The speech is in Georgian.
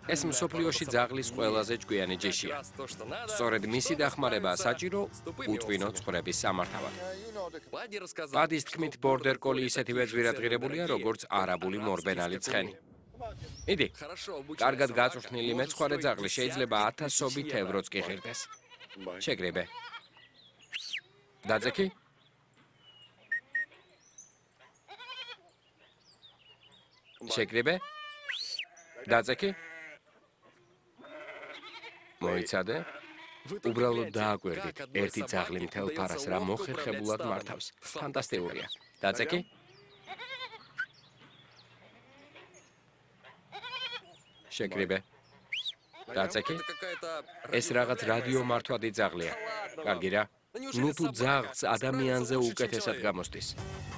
ეს მსოფლიოში ძაღლის ყველაზე ჭკვიანი ჯიშია. სწორედ მისი დახმარებაა საჭირო უტვინო ცხოვრების სამართავად. პადის თქმით, ბორდერ კოლი ისეთივე ძვირადღირებულია, როგორც არაბული მორბენალი ცხენი. იდი, კარგად გაწვრთნილი მეცხვარე ძაღლი შეიძლება 1000-ობით ევროც კი ღირდეს. შეგრებე. დაძექი? შეგრებე? დაძექი? მოიცადე? უბრალოდ დააკვირდით, ერთი ძაღლი მთელ ფარას რა მოხერხებულად მართავს. ფანტასტიკურია. დაძექი? შეგრებე? დაძექი? ეს რაღაც რადიო მართვადი ძაღლია. კარგი რა. ნუ თუ ძაღლს ადამიანზე უკეთესად გამოსდის.